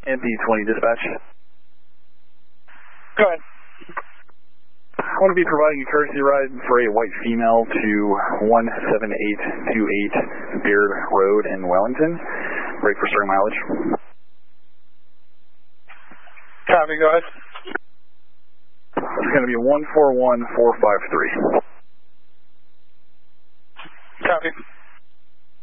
MP20 dispatch. Go ahead. I want to be providing a courtesy ride for a white female to 17828 Beard Road in Wellington. Break for starting mileage. Copy, go ahead. It's going to be 141453.